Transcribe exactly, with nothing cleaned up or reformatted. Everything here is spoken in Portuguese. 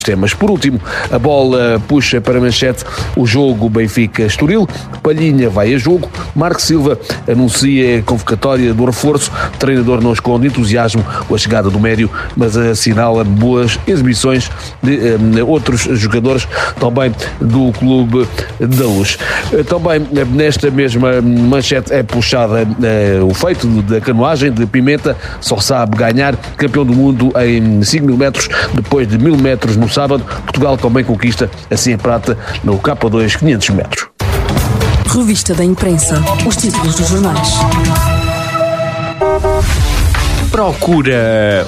temas. Por último, a bola puxa para a manchete o jogo Benfica-Estoril. Palhinha vai a jogo. Marco Silva anuncia a convocatória do reforço. O treinador não esconde entusiasmo com a chegada do médio, mas assinala boas exibições de um, outros jogadores também do Clube da Luz. Também nesta mesma manchete é puxada uh, o feito da canoagem de Pimenta. Só sabe ganhar, campeão do mundo em cinco mil metros, depois de mil metros no sábado. Portugal também conquista assim a prata no K dois quinhentos metros. Revista da Imprensa. Os títulos dos jornais. Procura